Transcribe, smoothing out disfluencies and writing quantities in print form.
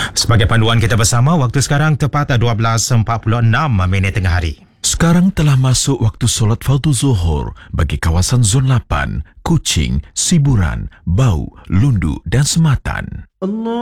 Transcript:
Sebagai panduan kita bersama, waktu sekarang tepat 12.46 minit tengah hari. Sekarang telah masuk waktu solat fardu zuhur bagi kawasan Zon 8, Kuching, Siburan, Bau, Lundu dan Sematan.